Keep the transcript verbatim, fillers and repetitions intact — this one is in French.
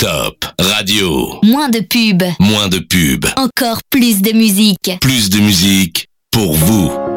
Top Radio. Moins de pub. Moins de pub. Encore plus de musique. Plus de musique pour vous.